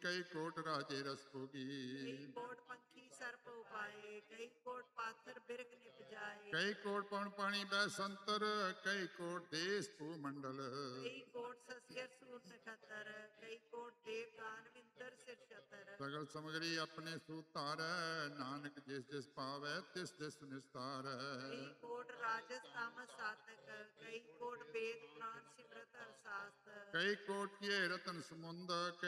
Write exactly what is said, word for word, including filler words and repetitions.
कई कोट राजे रस भोगी। कई कोट पंखी सर्प उपाए, कई कोट पाथर बिरग निपजाए। कई कोट पवन पानी बै संतर, कई कोट देश भूमंडल। कई कोट सस्यर सूर नखतर, कई कोट देव दान विंतर सिर छतर। सगल समगरी अपने सूतार, नानक जिस जिस पावै तिस तिस निस्तार। कई कोट राजस तामस सातक, कई कोट वेद पुराण सिमरत अरसास्त। कई कोट किए रतन समुंद,